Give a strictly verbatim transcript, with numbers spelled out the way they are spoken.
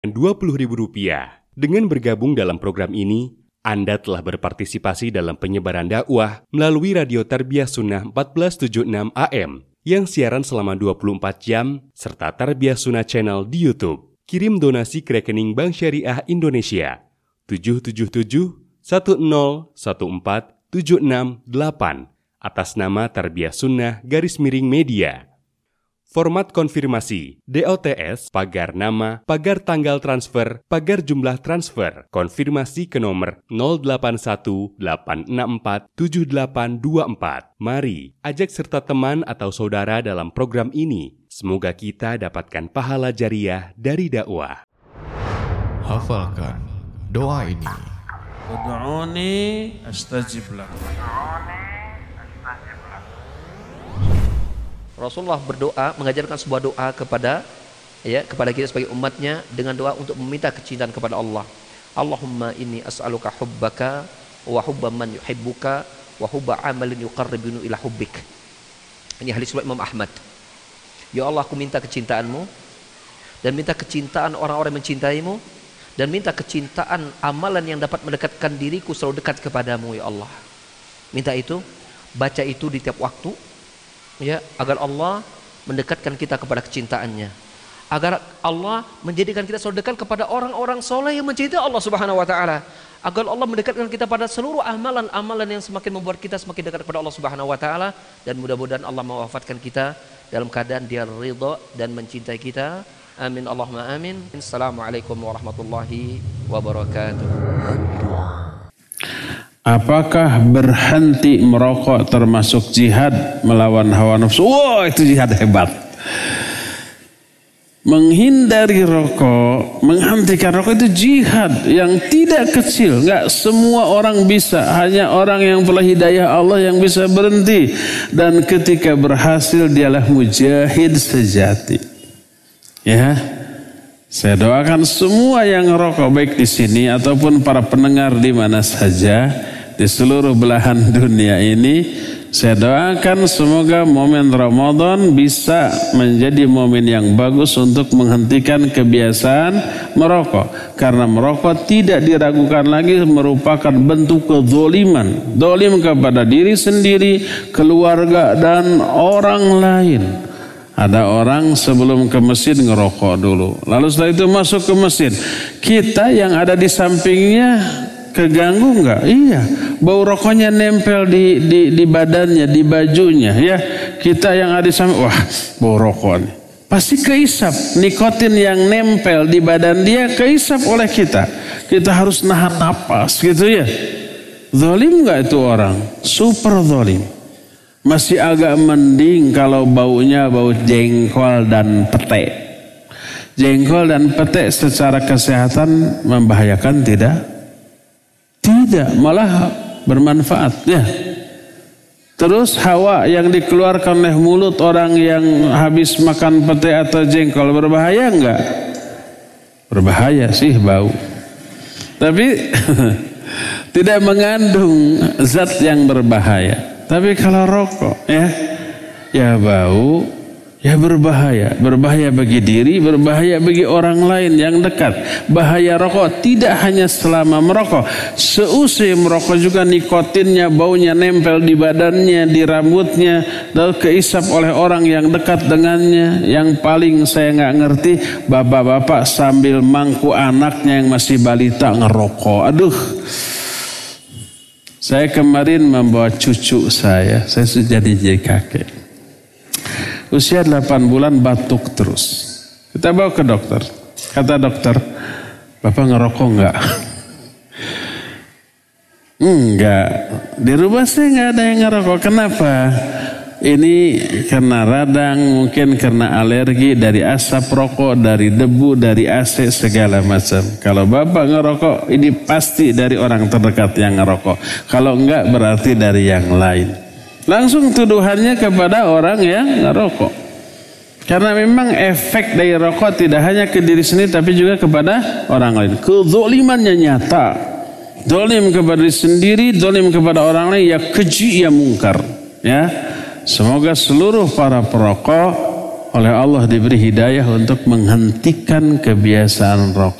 dua puluh ribu rupiah. Dengan bergabung dalam program ini, Anda telah berpartisipasi dalam penyebaran dakwah melalui Radio Tarbiyah Sunnah empat belas tujuh puluh enam A M yang siaran selama dua puluh empat jam serta Tarbiyah Sunnah Channel di YouTube. Kirim donasi ke rekening Bank Syariah Indonesia tujuh tujuh tujuh satu nol satu empat tujuh enam delapan atas nama Tarbiyah Sunnah garis miring media. Format konfirmasi, D O T S, pagar nama, pagar tanggal transfer, pagar jumlah transfer, konfirmasi ke nomor nol delapan satu delapan enam empat tujuh delapan dua empat. Mari, ajak serta teman atau saudara dalam program ini. Semoga kita dapatkan pahala jariah dari dakwah. Hafalkan doa ini. Ud'uni astajib lakum. Rasulullah berdoa, mengajarkan sebuah doa kepada ya kepada kita sebagai umatnya dengan doa untuk meminta kecintaan kepada Allah. Allahumma inni as'aluka hubbaka wa hubba man yuhibbuka wa hubba amalin yuqarribuni ila hubbik. Ini hadis riwayat Imam Ahmad. Ya Allah, aku minta kecintaanmu dan minta kecintaan orang-orang yang mencintaimu dan minta kecintaan amalan yang dapat mendekatkan diriku selalu dekat kepadamu ya Allah. Minta itu, baca itu di tiap waktu. Ya, agar Allah mendekatkan kita kepada kecintaannya, agar Allah menjadikan kita selalu dekat kepada orang-orang soleh yang mencintai Allah Subhanahu wa taala, agar Allah mendekatkan kita pada seluruh amalan-amalan yang semakin membuat kita semakin dekat kepada Allah Subhanahu wa taala, dan mudah-mudahan Allah mewafatkan kita dalam keadaan Dia ridha dan mencintai kita. Amin Allahumma amin. Assalamualaikum warahmatullahi wabarakatuh. Apakah berhenti merokok termasuk jihad melawan hawa nafsu? Wah, itu jihad hebat. Menghindari rokok, menghentikan rokok itu jihad yang tidak kecil. Enggak semua orang bisa, hanya orang yang telah hidayah Allah yang bisa berhenti. Dan ketika berhasil, dialah mujahid sejati. Ya, saya doakan semua yang ngerokok baik di sini ataupun para pendengar di mana saja di seluruh belahan dunia ini, saya doakan semoga momen Ramadan bisa menjadi momen yang bagus untuk menghentikan kebiasaan merokok. Karena merokok tidak diragukan lagi merupakan bentuk kezaliman, zalim kepada diri sendiri, keluarga dan orang lain. Ada orang sebelum ke masjid ngerokok dulu, lalu setelah itu masuk ke masjid. Kita yang ada di sampingnya keganggu enggak? Iya, bau rokoknya nempel di, di, di badannya, di bajunya. Ya, kita yang ada di samping, wah bau rokok nih. Pasti keisap, nikotin yang nempel di badan dia keisap oleh kita. Kita harus nahan napas gitu ya. Zalim enggak itu orang? Super zalim. Masih agak mending kalau baunya bau jengkol dan pete. Jengkol dan pete secara kesehatan membahayakan tidak? Tidak, malah bermanfaat ya. Terus hawa yang dikeluarkan oleh mulut orang yang habis makan pete atau jengkol berbahaya enggak? Berbahaya sih bau. Tapi tidak mengandung zat yang berbahaya. Tapi kalau rokok ya, ya bau, ya berbahaya. Berbahaya bagi diri, berbahaya bagi orang lain yang dekat. Bahaya rokok tidak hanya selama merokok. Seusai merokok juga nikotinnya, baunya nempel di badannya, di rambutnya, lalu keisap oleh orang yang dekat dengannya. Yang paling saya nggak ngerti, bapak-bapak sambil mangku anaknya yang masih balita ngerokok. Aduh. Saya kemarin membawa cucu saya, saya sudah jadi kakek. Usia delapan bulan batuk terus. Kita bawa ke dokter. Kata dokter, Bapak ngerokok enggak? Enggak. Di rumah saya enggak ada yang ngerokok. Kenapa? Ini karena radang, mungkin karena alergi dari asap rokok, dari debu, dari A C, segala macam. Kalau Bapak ngerokok, ini pasti dari orang terdekat yang ngerokok. Kalau enggak, berarti dari yang lain. Langsung tuduhannya kepada orang yang ngerokok. Karena memang efek dari rokok tidak hanya ke diri sendiri, tapi juga kepada orang lain. Kezalimannya nyata. Zalim kepada diri sendiri, zalim kepada orang lain, ya keji, ya mungkar. Ya. Semoga seluruh para perokok oleh Allah diberi hidayah untuk menghentikan kebiasaan rokok.